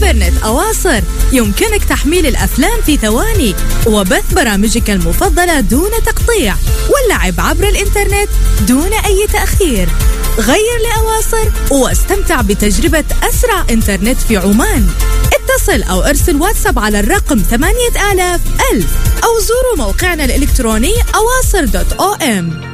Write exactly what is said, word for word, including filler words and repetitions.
سايبرنت أواصر يمكنك تحميل الأفلام في ثواني وبث برامجك المفضلة دون تقطيع واللعب عبر الإنترنت دون أي تأخير. غير لأواصر واستمتع بتجربة أسرع إنترنت في عمان. اتصل أو ارسل واتساب على الرقم ثمانية آلاف ألف أو زوروا موقعنا الإلكتروني أواصر دوت أو إم.